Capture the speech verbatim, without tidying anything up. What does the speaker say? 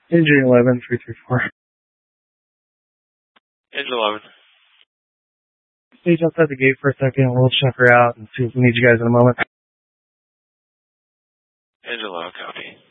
Engine eleven, three three four. Engine eleven. Stage outside the gate for a second. We'll check her out and see if we need you guys in a moment. Engine eleven, copy.